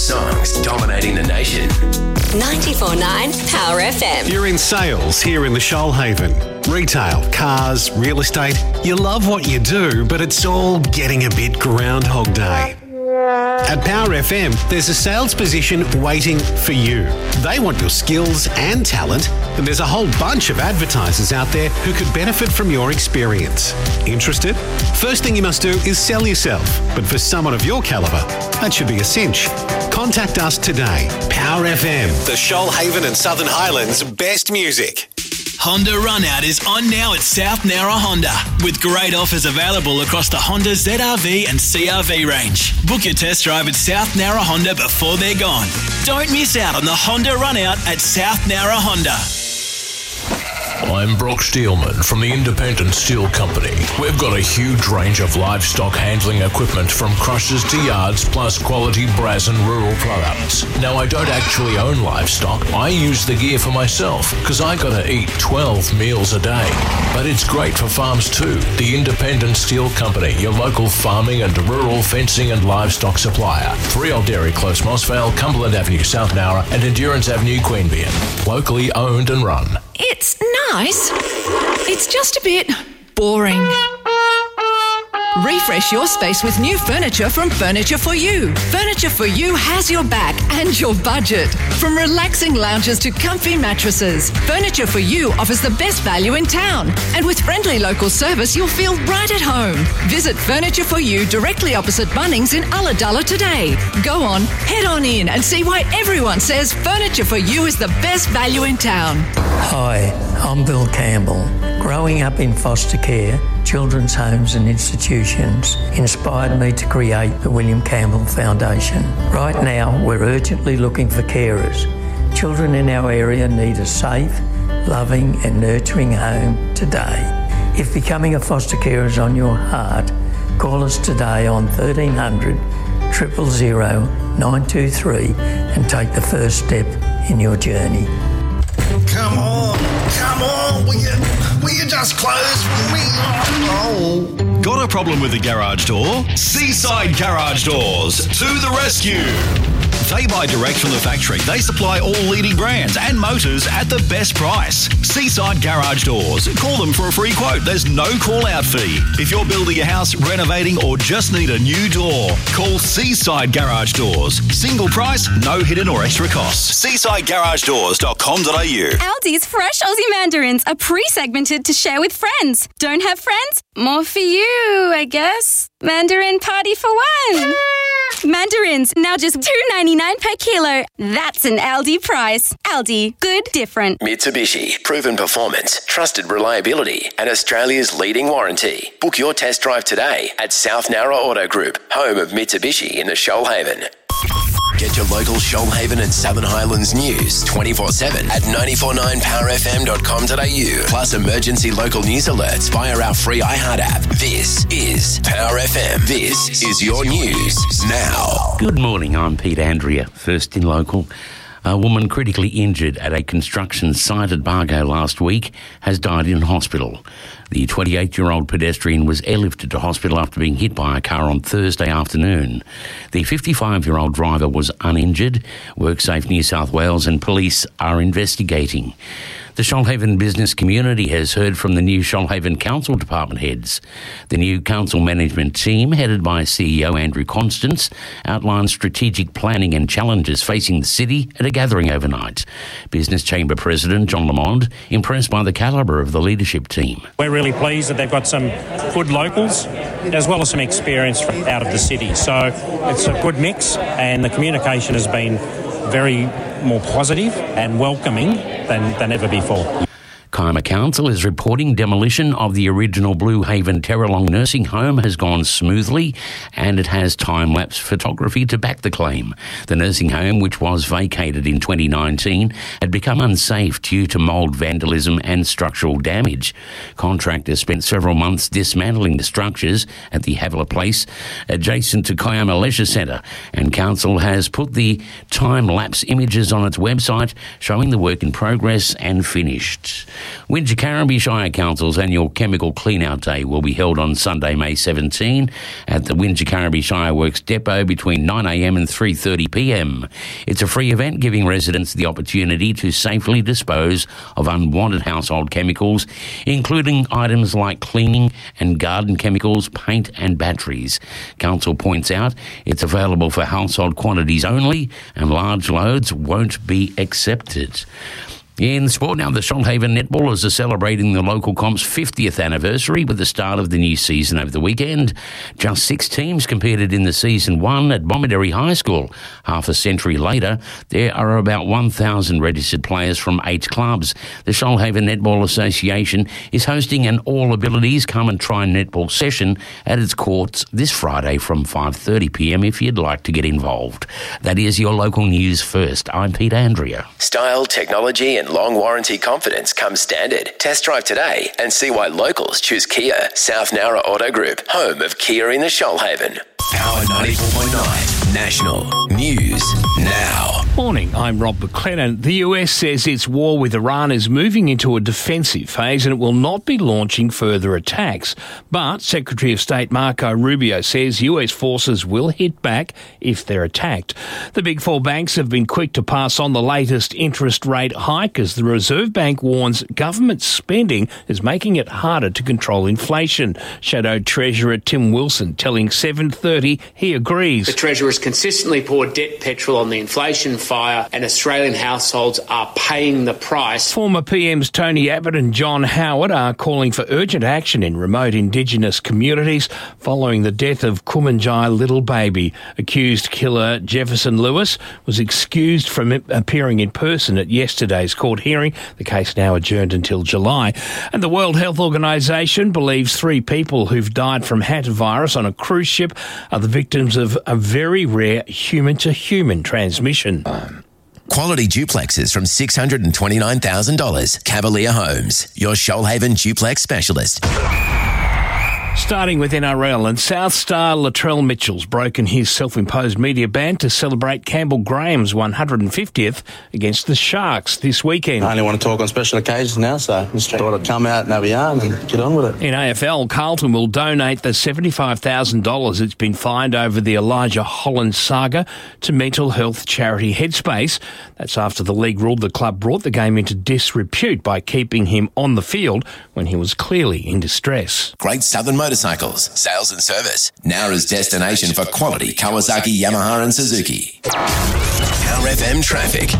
songs dominating the nation. 94.9 Power FM. You're in sales here in the Shoalhaven. Retail, cars, real estate. You love what you do, but it's all getting a bit Groundhog Day. At Power FM, there's a sales position waiting for you. They want your skills and talent, and there's a whole bunch of advertisers out there who could benefit from your experience. Interested? First thing you must do is sell yourself, but for someone of your calibre, that should be a cinch. Contact us today. Power FM, the Shoalhaven and Southern Highlands' best music. Honda Runout is on now at South Nowra Honda, with great offers available across the Honda ZRV and CRV range. Book your test drive at South Nowra Honda before they're gone. Don't miss out on the Honda Runout at South Nowra Honda. I'm Brock Steelman from the Independent Steel Company. We've got a huge range of livestock handling equipment from crushers to yards, plus quality brass and rural products. Now, I don't actually own livestock. I use the gear for myself because I gotta eat 12 meals a day. But it's great for farms too. The Independent Steel Company, your local farming and rural fencing and livestock supplier. 3 Old Dairy Close, Mossvale, Cumberland Avenue, South Nowra, and Endurance Avenue, Queanbeyan. Locally owned and run. It's nice. It's just a bit boring. Refresh your space with new furniture from Furniture For You. Furniture For You has your back and your budget. From relaxing lounges to comfy mattresses, Furniture For You offers the best value in town. And with friendly local service, you'll feel right at home. Visit Furniture For You directly opposite Bunnings in Ulladulla today. Go on, head on in and see why everyone says Furniture For You is the best value in town. Hi, I'm Bill Campbell. Growing up in foster care, children's homes and institutions inspired me to create the William Campbell Foundation. Right now, we're urgently looking for carers. Children in our area need a safe, loving and nurturing home today. If becoming a foster carer is on your heart, call us today on 1300 000 923 and take the first step in your journey. Come on, will you just close for me? Oh. Got a problem with the garage door? Seaside Garage Doors, to the rescue. They buy direct from the factory. They supply all leading brands and motors at the best price. Seaside Garage Doors. Call them for a free quote. There's no call-out fee. If you're building a house, renovating, or just need a new door, call Seaside Garage Doors. Single price, no hidden or extra costs. SeasideGarageDoors.com.au. Aldi's fresh Aussie mandarins are pre-segmented to share with friends. Don't have friends? More for you, I guess. Mandarin party for one. Mandarins, now just $2.99 per kilo. That's an Aldi price. Aldi, good, different. Mitsubishi, proven performance, trusted reliability, and Australia's leading warranty. Book your test drive today at South Nowra Auto Group, home of Mitsubishi in the Shoalhaven. Get your local Shoalhaven and Southern Highlands news 24/7 at 949powerfm.com.au. Plus emergency local news alerts via our free iHeart app. This is Power FM. This is your news now. Good morning, I'm Pete Andrea, first in local. A woman critically injured at a construction site at Bargo last week has died in hospital. The 28-year-old pedestrian was airlifted to hospital after being hit by a car on Thursday afternoon. The 55-year-old driver was uninjured. WorkSafe New South Wales and police are investigating. The Shoalhaven business community has heard from the new Shoalhaven Council department heads. The new council management team, headed by CEO Andrew Constance, outlined strategic planning and challenges facing the city at a gathering overnight. Business Chamber President John Lamond impressed by the calibre of the leadership team. We're really pleased that they've got some good locals as well as some experience out of the city. So it's a good mix, and the communication has been very more positive and welcoming than ever before. Kiama Council is reporting demolition of the original Blue Haven Terralong nursing home has gone smoothly, and it has time-lapse photography to back the claim. The nursing home, which was vacated in 2019, had become unsafe due to mould vandalism and structural damage. Contractors spent several months dismantling the structures at the Havilah Place adjacent to Kiama Leisure Centre, and Council has put the time-lapse images on its website showing the work in progress and finished. Windsor Carriby Shire Council's annual Chemical Clean-Out Day will be held on Sunday, May 17 at the Windsor Carriby Shire Works Depot between 9am and 3:30pm. It's a free event giving residents the opportunity to safely dispose of unwanted household chemicals, including items like cleaning and garden chemicals, paint and batteries. Council points out it's available for household quantities only and large loads won't be accepted. In sport now, the Shoalhaven Netballers are celebrating the local comp's 50th anniversary with the start of the new season over the weekend. Just 6 teams competed in the season 1 at Bomaderry High School. Half a century later, there are about 1,000 registered players from 8 clubs. The Shoalhaven Netball Association is hosting an All Abilities Come and Try netball session at its courts this Friday from 5:30pm if you'd like to get involved. That is your local news first. I'm Peter Andrea. Style, technology and long warranty confidence comes standard. Test drive today and see why locals choose Kia. South Nowra Auto Group, home of Kia in the Shoalhaven. Power 94.9 National News Now. Morning, I'm Rob McLennan. The US says its war with Iran is moving into a defensive phase and it will not be launching further attacks. But Secretary of State Marco Rubio says US forces will hit back if they're attacked. The Big Four banks have been quick to pass on the latest interest rate hike as the Reserve Bank warns government spending is making it harder to control inflation. Shadow Treasurer Tim Wilson telling 730 he agrees. The Treasurer has consistently poured debt petrol on the inflation fire and Australian households are paying the price. Former PMs Tony Abbott and John Howard are calling for urgent action in remote Indigenous communities following the death of Kumanjai little baby. Accused killer Jefferson Lewis was excused from appearing in person at yesterday's court hearing. The case now adjourned until July. And the World Health Organization believes 3 people who've died from hantavirus on a cruise ship are the victims of a very rare human-to-human transmission. Quality duplexes from $629,000. Cavalier Homes, your Shoalhaven duplex specialist. Starting with NRL, and South star Latrell Mitchell's broken his self-imposed media ban to celebrate Campbell Graham's 150th against the Sharks this weekend. I only want to talk on special occasions now, so just thought I'd come out and have a yarn and get on with it. In AFL, Carlton will donate the $75,000 it's been fined over the Elijah Holland saga to mental health charity Headspace. That's after the league ruled the club brought the game into disrepute by keeping him on the field when he was clearly in distress. Great Southern Motorcycles, sales and service. Nowra's destination for quality Kawasaki, Yamaha and Suzuki. Power FM traffic.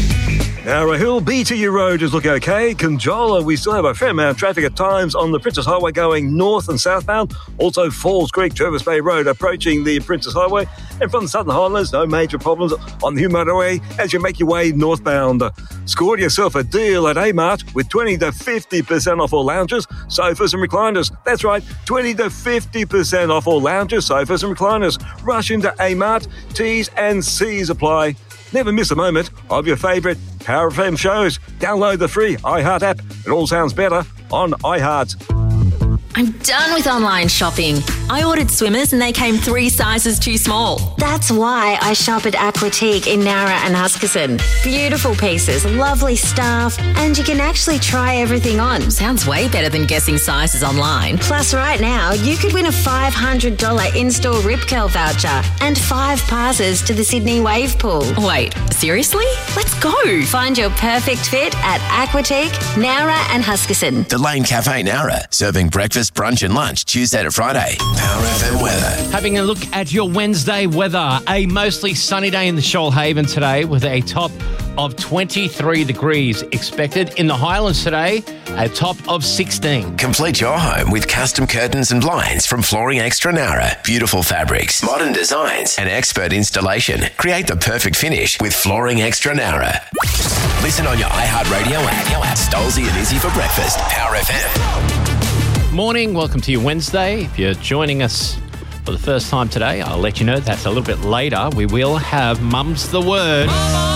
Nowra Hill, BTU Road is looking okay. Conjola, we still have a fair amount of traffic at times on the Princess Highway going north and southbound. Also Falls Creek, Jervis Bay Road approaching the Princess Highway. And from the Southern Highlands, no major problems on the Hume Motorway as you make your way northbound. Score yourself a deal at Amart with 20 to 50% off all lounges, sofas and recliners. That's right, 20 to 50% off all lounges, sofas and recliners. Rush into Amart, T's and C's apply. Never miss a moment of your favourite Power FM shows. Download the free iHeart app. It all sounds better on iHeart. I'm done with online shopping. I ordered swimmers and they came 3 sizes too small. That's why I shop at Aquatique in Nowra and Huskisson. Beautiful pieces, lovely staff, and you can actually try everything on. Sounds way better than guessing sizes online. Plus, right now, you could win a $500 in-store Rip Curl voucher and 5 passes to the Sydney Wave Pool. Wait, seriously? Let's go. Find your perfect fit at Aquatique, Nowra and Huskisson. The Lane Cafe Nowra, serving breakfast, brunch and lunch Tuesday to Friday. Power FM weather. Having a look at your Wednesday weather. A mostly sunny day in the Shoalhaven today with a top of 23 degrees expected. In the Highlands today, a top of 16. Complete your home with custom curtains and blinds from Flooring Extra Nowra. Beautiful fabrics, modern designs and expert installation. Create the perfect finish with Flooring Extra Nowra. Listen on your iHeartRadio app. Stolzy and Izzy for breakfast. Power FM. Morning, welcome to your Wednesday. If you're joining us for the first time today, I'll let you know that's a little bit later. We will have Mum's the Word.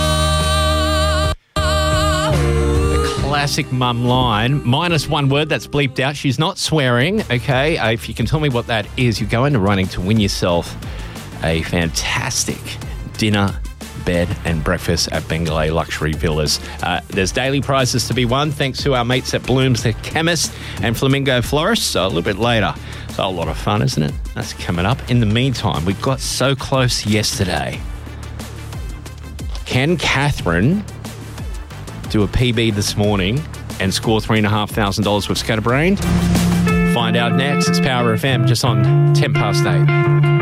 The classic mum line, minus one word that's bleeped out. She's not swearing, okay? If you can tell me what that is, you go into running to win yourself a fantastic dinner bed and breakfast at Bengalay Luxury Villas. There's daily prizes to be won thanks to our mates at Bloom's the Chemist and Flamingo Florist. So a little bit later. It's a lot of fun, isn't it? That's coming up. In the meantime, we got so close yesterday. Can Catherine do a PB this morning and score $3,500 with Scatterbrained? Find out next. It's Power FM, just on 8:10.